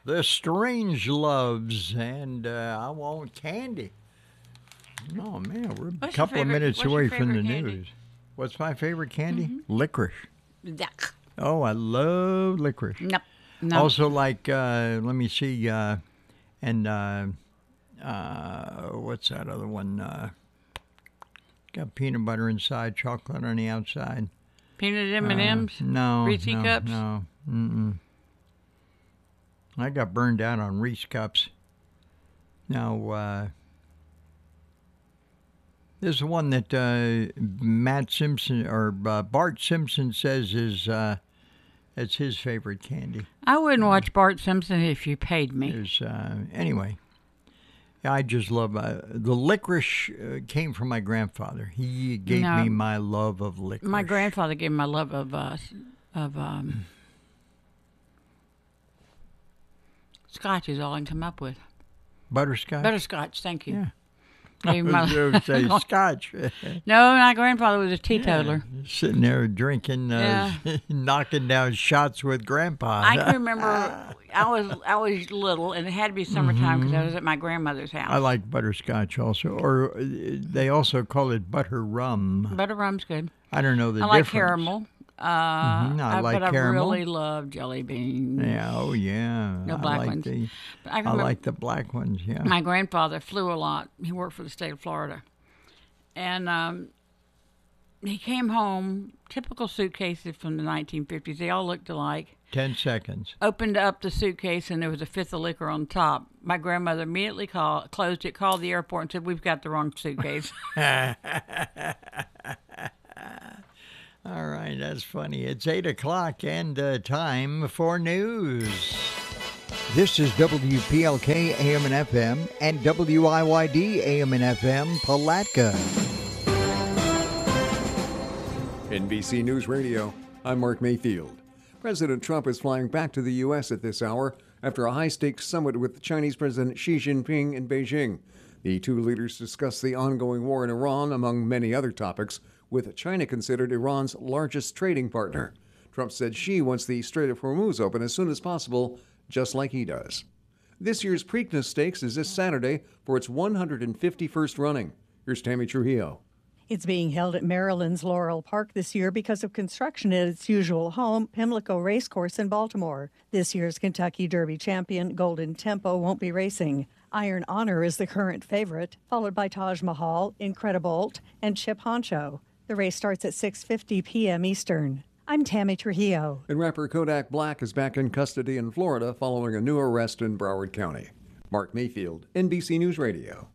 The Strange Loves, and I want candy. Oh, man, we're a couple of minutes away from the news. What's my favorite candy? Mm-hmm. Licorice. Yuck. Oh, I love licorice. No. Also, like, let me see, and what's that other one? Got peanut butter inside, chocolate on the outside. Peanut M&Ms? No. Reese cups? No. Mm-mm. I got burned out on Reese cups. Now, there's one that Matt Simpson or Bart Simpson says is it's his favorite candy. I wouldn't watch Bart Simpson if you paid me. Anyway, I just love the licorice. Came from my grandfather. He gave me my love of licorice. My grandfather gave me my love of Scotch is all I can come up with. Butterscotch? Butterscotch, thank you. Yeah. I was going to say Scotch. No, my grandfather was a teetotaler. Yeah, sitting there drinking, knocking down shots with Grandpa. I can remember I was little, and it had to be summertime because I was at my grandmother's house. I like butterscotch also, or they also call it butter rum. Butter rum's good. I don't know the difference. I like caramel. I like but caramel. I really love jelly beans. Yeah, oh yeah. No black ones. I like the black ones, yeah. My grandfather flew a lot. He worked for the state of Florida. And he came home, typical suitcases from the 1950s. They all looked alike. 10 seconds. Opened up the suitcase, and there was a fifth of liquor on top. My grandmother immediately closed it, called the airport, and said, "We've got the wrong suitcase." All right, that's funny. It's 8 o'clock and time for news. This is WPLK AM and FM and WIYD AM and FM Palatka. NBC News Radio, I'm Mark Mayfield. President Trump is flying back to the U.S. at this hour after a high-stakes summit with Chinese President Xi Jinping in Beijing. The two leaders discussed the ongoing war in Iran, among many other topics, with China considered Iran's largest trading partner. Trump said Xi wants the Strait of Hormuz open as soon as possible, just like he does. This year's Preakness Stakes is this Saturday for its 151st running. Here's Tammy Trujillo. It's being held at Maryland's Laurel Park this year because of construction at its usual home, Pimlico Racecourse in Baltimore. This year's Kentucky Derby champion, Golden Tempo, won't be racing. Iron Honor is the current favorite, followed by Taj Mahal, Incredibolt, and Chip Honcho. The race starts at 6:50 p.m. Eastern. I'm Tammy Trujillo. And rapper Kodak Black is back in custody in Florida following a new arrest in Broward County. Mark Mayfield, NBC News Radio.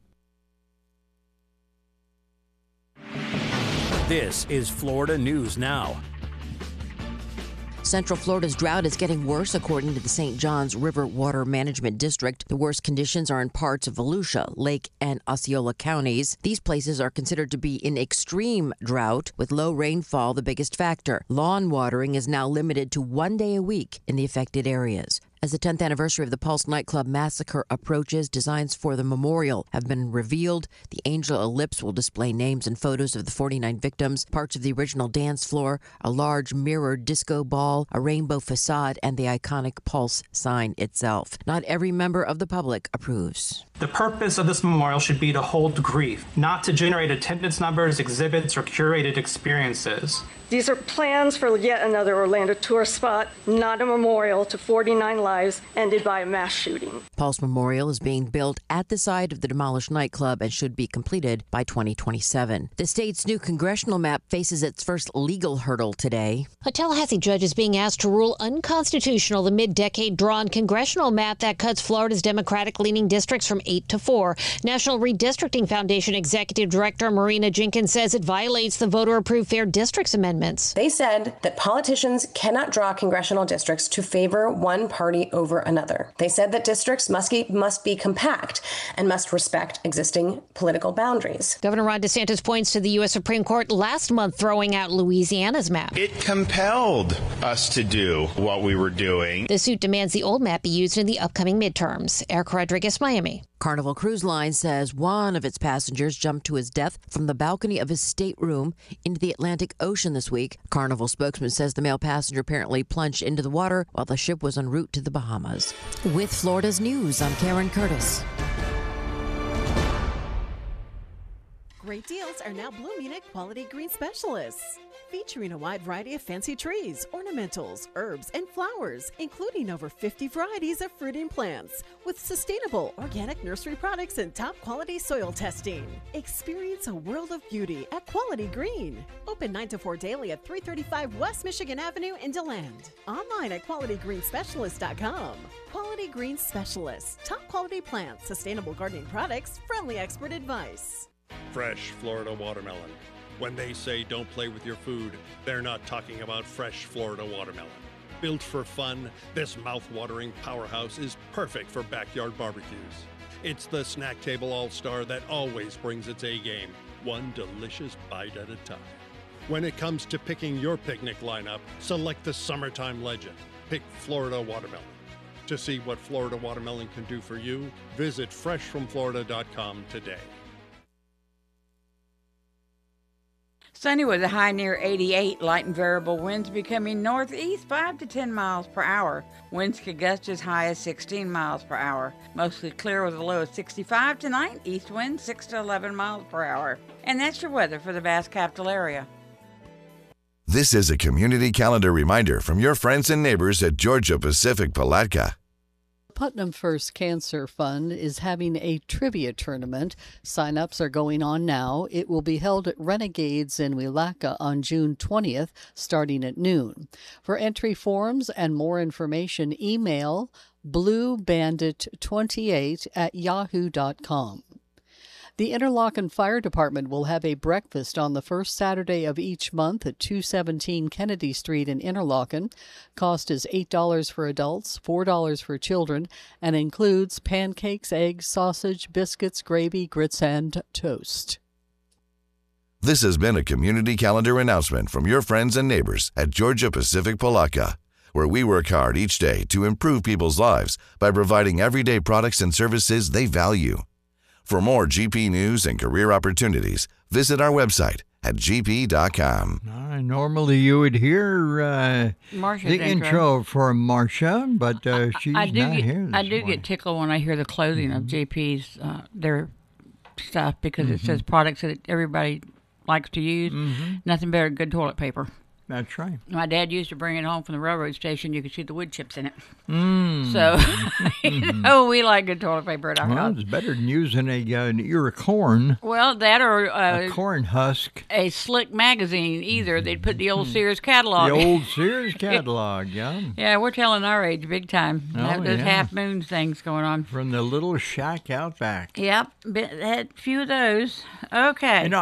This is Florida News Now. Central Florida's drought is getting worse, according to the St. Johns River Water Management District. The worst conditions are in parts of Volusia, Lake, and Osceola counties. These places are considered to be in extreme drought, with low rainfall the biggest factor. Lawn watering is now limited to 1 day a week in the affected areas. As the 10th anniversary of the Pulse nightclub massacre approaches, designs for the memorial have been revealed. The angel ellipse will display names and photos of the 49 victims, parts of the original dance floor, a large mirrored disco ball, a rainbow facade, and the iconic Pulse sign itself. Not every member of the public approves. The purpose of this memorial should be to hold grief, not to generate attendance numbers, exhibits, or curated experiences. These are plans for yet another Orlando tourist spot, not a memorial to 49 lives ended by a mass shooting. Pulse Memorial is being built at the site of the demolished nightclub and should be completed by 2027. The state's new congressional map faces its first legal hurdle today. A Tallahassee judge is being asked to rule unconstitutional the mid-decade drawn congressional map that cuts Florida's Democratic-leaning districts from 8 to 4. National Redistricting Foundation Executive Director Marina Jenkins says it violates the voter-approved Fair Districts Amendment. They said that politicians cannot draw congressional districts to favor one party over another. They said that districts must be compact and must respect existing political boundaries. Governor Ron DeSantis points to the U.S. Supreme Court last month throwing out Louisiana's map. It compelled us to do what we were doing. The suit demands the old map be used in the upcoming midterms. Eric Rodriguez, Miami. Carnival Cruise Line says one of its passengers jumped to his death from the balcony of his stateroom into the Atlantic Ocean this week. Carnival spokesman says the male passenger apparently plunged into the water while the ship was en route to the Bahamas. With Florida's News, I'm Karen Curtis. Great deals are now blooming at Quality Green Specialists, featuring a wide variety of fancy trees, ornamentals, herbs, and flowers, including over 50 varieties of fruiting plants, with sustainable organic nursery products and top quality soil testing. Experience a world of beauty at Quality Green. Open 9 to 4 daily at 335 West Michigan Avenue in DeLand. Online at QualityGreenSpecialist.com. Quality Green Specialists. Top quality plants, sustainable gardening products, friendly expert advice. Fresh Florida watermelon. When they say don't play with your food, they're not talking about fresh Florida watermelon. Built for fun, this mouth-watering powerhouse is perfect for backyard barbecues. It's the snack table all-star that always brings its A-game, one delicious bite at a time. When it comes to picking your picnic lineup, select the summertime legend. Pick Florida watermelon. To see what Florida watermelon can do for you, visit freshfromflorida.com today. Sunny with a high near 88, light and variable winds becoming northeast 5 to 10 miles per hour. Winds could gust as high as 16 miles per hour. Mostly clear with a low of 65 tonight. East wind 6 to 11 miles per hour. And that's your weather for the vast capital area. This is a community calendar reminder from your friends and neighbors at Georgia Pacific Palatka. Putnam First Cancer Fund is having a trivia tournament. Sign-ups are going on now. It will be held at Renegades in Willaca on June 20th, starting at noon. For entry forms and more information, email bluebandit28@yahoo.com. The Interlochen Fire Department will have a breakfast on the first Saturday of each month at 217 Kennedy Street in Interlochen. Cost is $8 for adults, $4 for children, and includes pancakes, eggs, sausage, biscuits, gravy, grits, and toast. This has been a community calendar announcement from your friends and neighbors at Georgia Pacific Palatka, where we work hard each day to improve people's lives by providing everyday products and services they value. For more GP news and career opportunities, visit our website at gp.com. Normally you would heir Marsha's the intro for Marcia, but she's not here. I do get tickled when I hear the closing of GP's, their stuff, because it says products that everybody likes to use. Nothing better than good toilet paper. That's right. My dad used to bring it home from the railroad station. You could see the wood chips in it. So, we like good toilet paper at our house. It's better than using an ear of corn. Well, that or a corn husk. A Slick magazine, either. They'd put the old Sears catalog. The old Sears catalog, yeah. Yeah, we're telling our age big time. Those half moon things going on. From the little shack out back. Yep, had a few of those. Okay. You know,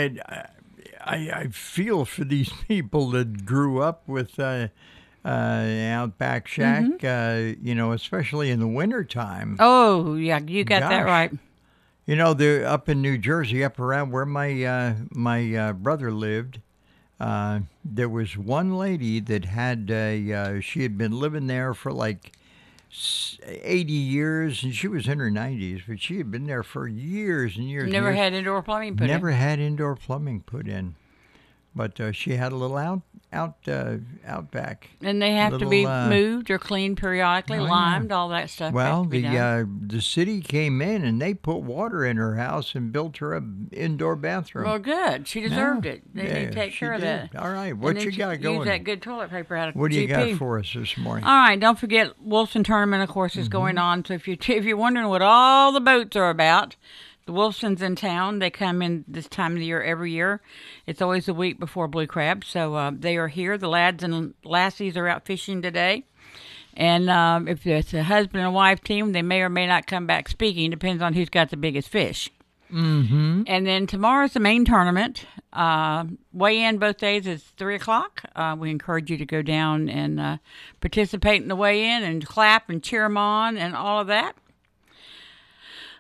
I feel for these people that grew up with Outback Shack, especially in the wintertime. Oh, yeah, you got that right. You know, they're up in New Jersey, up around where my brother lived. There was one lady that had she had been living there for like 80 years, and she was in her 90s, but she had been there for years and years. Never had indoor plumbing put in. Never had indoor plumbing put in, but she had a little outback. And they have to be moved or cleaned periodically, limed, all that stuff. Well, the city came in and they put water in her house and built her an indoor bathroom. Well, good. She deserved it. They need to take care of that. All right, what you got going? Use that good toilet paper out of What do you GP. got for us this morning? All right, don't forget Wolfson Tournament, of course, is going on. So if you're wondering what all the boats are about, the Wolfsons in town. They come in this time of the year every year. It's always a week before Blue Crab, so they are here. The lads and lassies are out fishing today. And if it's a husband and wife team, they may or may not come back speaking. Depends on who's got the biggest fish. And then tomorrow's the main tournament. Weigh-in both days is 3 o'clock. We encourage you to go down and participate in the weigh-in and clap and cheer them on and all of that.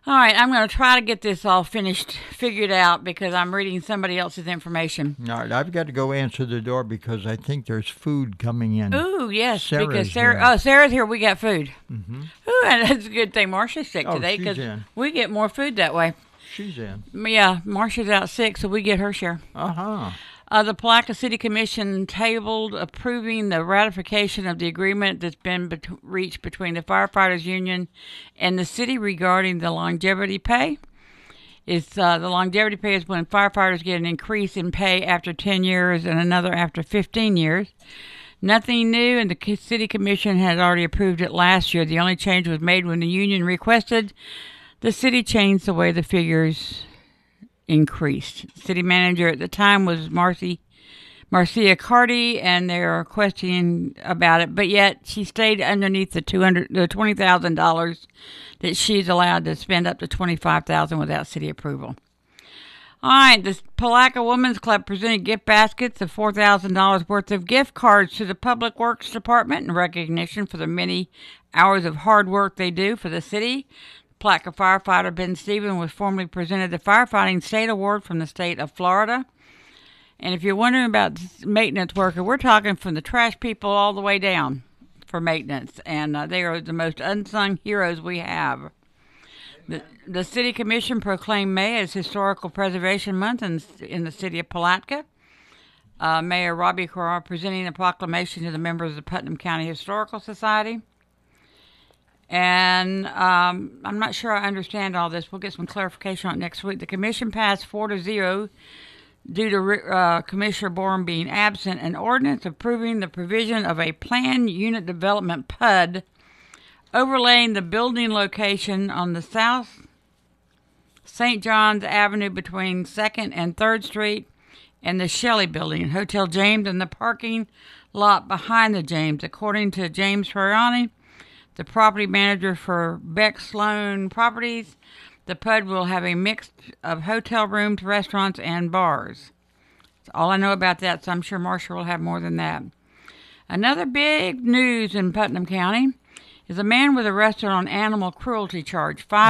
All right, I'm going to try to get this all figured out, because I'm reading somebody else's information. All right, I've got to go answer the door because I think there's food coming in. Ooh, yes, Sarah's because here. Sarah's here. We got food. Mm-hmm. Ooh, and that's a good thing. Marcia's sick today, she's because in. we get more food that way. She's in. Yeah, Marcia's out sick, so we get her share. Uh-huh. The Palatka City Commission tabled approving the ratification of the agreement that's been reached between the Firefighters Union and the city regarding the longevity pay. It's the longevity pay is when firefighters get an increase in pay after 10 years and another after 15 years. Nothing new, and the City Commission had already approved it last year. The only change was made when the union requested the city change the way the figures increased. City manager at the time was Marcia Carty, and they are questioning about it, but yet she stayed underneath the $20,000 that she's allowed to spend up to $25,000 without city approval. All right, the Palatka Women's Club presented gift baskets of $4,000 worth of gift cards to the Public Works Department in recognition for the many hours of hard work they do for the city. Palatka firefighter Ben Stephen was formally presented the Firefighting State Award from the state of Florida. And if you're wondering about maintenance worker, we're talking from the trash people all the way down for maintenance. And they are the most unsung heroes we have. The City Commission proclaimed May as Historical Preservation Month in the city of Palatka. Mayor Robbie Carrara presenting a proclamation to the members of the Putnam County Historical Society. And I'm not sure I understand all this. We'll get some clarification on it next week. The commission passed 4-0 due to Commissioner Borum being absent, an ordinance approving the provision of a planned unit development PUD overlaying the building location on the south St. John's Avenue between 2nd and 3rd Street and the Shelley Building, Hotel James, and the parking lot behind the James. According to James Ferrani, the property manager for Beck Sloan Properties, the PUD will have a mix of hotel rooms, restaurants, and bars. That's all I know about that, so I'm sure Marcia will have more than that. Another big news in Putnam County is a man was arrested on animal cruelty charge.